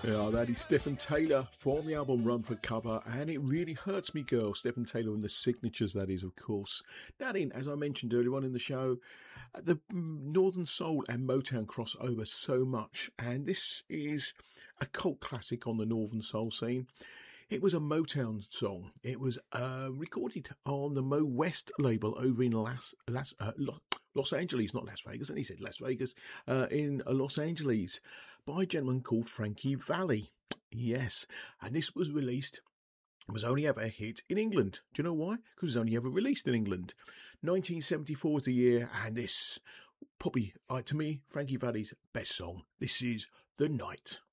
Yeah, that is Stephen Taylor from the album Run for Cover, and It Really Hurts Me Girl. Stephen Taylor and the Signatures, that is, of course. That in, as I mentioned earlier on in the show, the Northern Soul and Motown cross over so much, and this is a cult classic on the Northern Soul scene. It was a Motown song. It was recorded on the Mo West label over in Los Angeles, not Las Vegas, and he said Las Vegas, in Los Angeles, by a gentleman called Frankie Valli. Yes, and this was released, it was only ever a hit in England. Do you know why? Because it was only ever released in England. 1974 is the year, and this, probably, to me, Frankie Valli's best song. This is The Night.